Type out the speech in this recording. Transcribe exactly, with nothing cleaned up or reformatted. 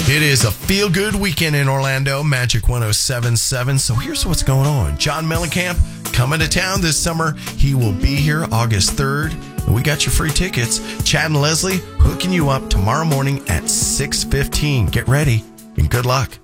It is a feel-good weekend in Orlando, Magic one oh seven point seven. So here's what's going on. John Mellencamp coming to town this summer. He will be here August third. And we got your free tickets. Chad and Leslie hooking you up tomorrow morning at six fifteen. Get ready and good luck.